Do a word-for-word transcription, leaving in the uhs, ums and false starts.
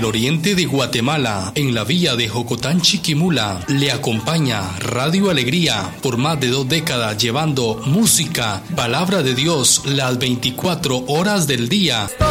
el oriente de Guatemala, en la villa de Jocotán, Chiquimula, le acompaña Radio Alegría por más de dos décadas, llevando música, palabra de Dios, las veinticuatro horas del día.